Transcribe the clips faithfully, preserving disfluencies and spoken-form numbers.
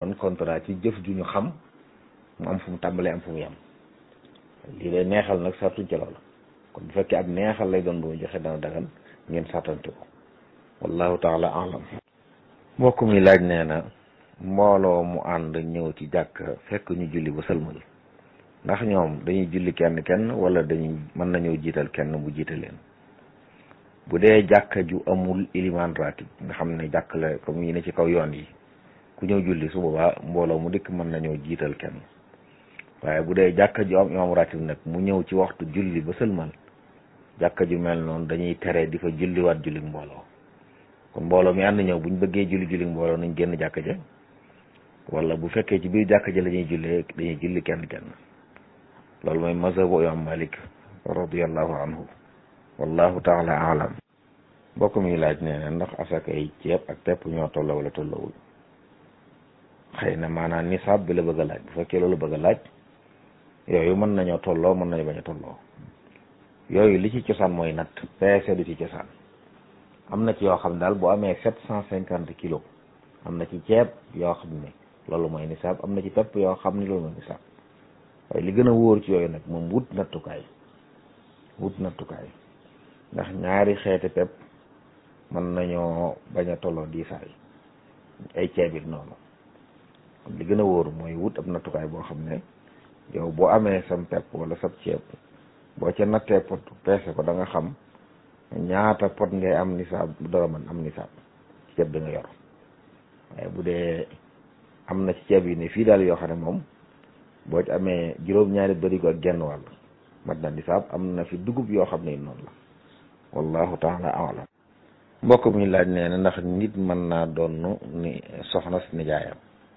kon contrat ci jëf ju ñu xam mu am fu mu tàmbalee am fu mu yem lii lay neexal nag sartuñ ca loola kon bu fekkee ab neexal lay doon bu mu joxe dana dagan ngeen sartante ko wallahu taala alam mbokk mi laaj nee na mbooloo mu ànd ñëw ci jàkk fekk ñu julli ba sëlmal ndax ñoom dañuy julli kenn kenn wala dañuy mën nañoo jiital kenn bu jiite leen bu dee jàkka ju amul iliman ratib nga xam ne jàkk la comme yi ne ci kaw yoon yi ku ñëw julli su boobaa mbooloo mu dikk mën nañoo jiital kenn waaye bu dee jàkka ju am imam ratib nag mu ñëw ci waxtu julli ba sëlmal jàkka ju mel noonu dañuy tere di fa julliwaat julli mbooloo kon mbooloo mi ànd ñëw buñ bëggee julli julli mbooloo nañ génn jàkka ja wala bu fekkee ci biir jàkka ja la ñuy jullee dañuy julli kenn kenn loolu mooy mazhabu imam Malik radiyallahu anhu wallahu taala alam mbokk mi laaj nee na ndax asaka yi ceeb ak tepp ñoo tolloo wala tolloowul xëy na maanaam nisaab bi la bëgg a laaj bu fekkee loolu bëgg a laaj yooyu mën nañoo tolloo mën nañu bañ a tolloo yooyu li ci cosaan mooy natt peese du ci cosaan am na ci yoo xam daal boo amee sept cent cinquante kilos am na ci ceeb yoo xam ne loolu mooy nisaab am na ci pepp yoo xam ne loolu mooy nisaab waaye li gën a wóor ci yooyu nag moom wut nattukaay wut nattukaay ndax ñaari xeeti pepp mën nañoo bañ a tolloo diisaay ay ceeb it noonu li gën a wóor mooy wut ab nattukaay boo xam ne yow boo amee sam pepp wala sab ceeb boo ca nattee pot peese ko da nga xam ñaata pot ngay am nisaab dara man am nisaab ceeb da nga yor waaye bu dee am na ci ceeb yi ne fii daal yoo xam ne moom boo ci amee juróom-ñaari bërigo ak genn wàll mat na nisaab am na fi dugub yoo xam ne noonu la wallahu taala alam mbokk mi laaj nee na ndax nit mën naa doon ni soxna si nijaayam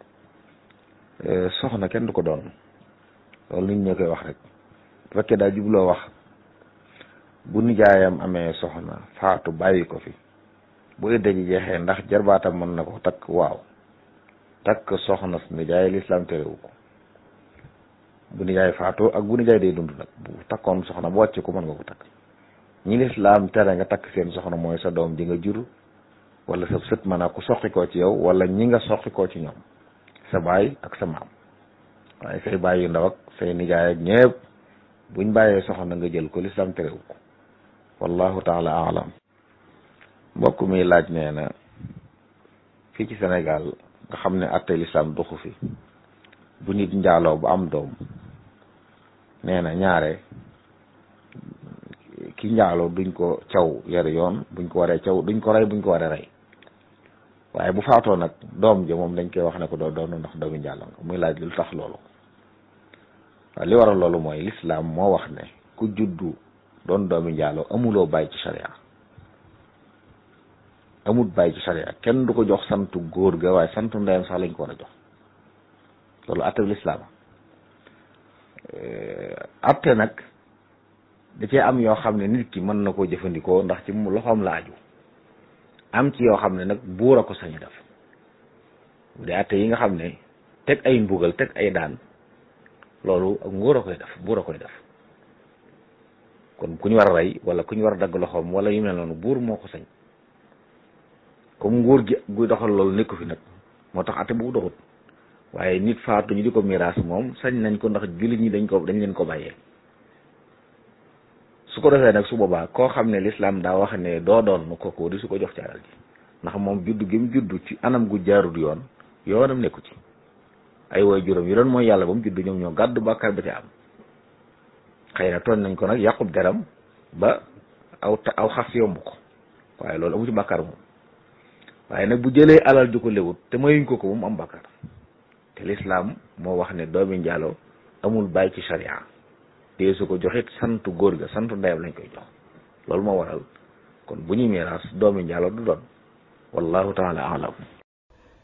soxna kenn du ko doon loolu nit ñi koy wax rek bu fekkee daa jubloo wax bu nijaayam amee soxna faatu bàyyi ko fi bu idda ji jeexee ndax jarbaatam mën na ko takk waaw takk soxna si nijaay lislaam terewu ko bu nijaay faatu ak bu nijaay day dund nag bu takkoon soxna bu wàcc ko mën nga ko takk ñi lislaam tere nga takk seen soxna mooy sa doom ji nga jur wala sa sët mën a ko soqi koo ci yow wala ñi nga soqi koo ci ñoom sa baay ak sa maam waaye say baay yu ndaw ak say nijaay ak ñëpp buñ bàyyee soxna nga jël ko lislaam terewu ko wallahu taala alam mbokk mi laaj nee na fii ci Sénégal nga xam ne atte lislaam doxu fi bu nit njaaloo bu am doom nee na ñaare ki njaaloo duñ ko caw yar yoon buñ ko waree caw duñ ko rey buñ ko waree rey waaye bu faatoo nag doom ja moom dañ koy wax ne ko doo doon ndax doomi njaaloo nga muy laaj lu tax loolu waaw li waral loolu mooy lislaam moo wax ne ku juddu doon doomi njaaloo amuloo bàyyi ci sharia amul bàyyi ci sharia kenn du ko jox santu góor ga waaye santu ndeyam sax lañ ko war a jox loolu atte lislaam atte nag da cee am yoo xam ne nit ki mën na koo jëfandikoo ndax ci mu loxoom la aju am ci yoo xam ne nag buur a ko sañu def bu dee atte yi nga xam ne teg ay mbugal teg ay daan loolu ak nguur a koy def buur a koy def kon ku ñu war a rey wala ku ñu war a dagg loxoom wala yu mel noonu buur moo ko sañ comme nguur gi guy doxal loolu nekku fi nag moo tax atte boobu doxut waaye nit faatu ñu di ko miraas moom sañ nañ ko ndax jullit ñi dañ ko dañ leen ko bàyyee su ko defee nag su boobaa koo xam ne lislaam daa wax ne doo doon kooku di su ko jox ci alal ji ndax moom juddu gi mu juddu ci anam gu jaarul yoon yoonam nekku ci ay woy juróom yi doon mooy yàlla ba mu juddu ñoom ñoo gàddu bàkkaar ba ci am xëy na tooñ nañ ko nag yàqub deram ba aw aw xas yomb ko waaye loolu amu ci bàkkaar moom waaye nag bu jëlee alal ju ko lewut te mayuñ ko ko moom am bàkkaar te lislaam moo wax ne doomi njaaloo amul bàyyi ci sharia te su ko joxit santu góor ga santu ndeyam lañ koy jox loolu moo waral kon bu ñuy miraas doomi njaaloo du doon wallahu taala alam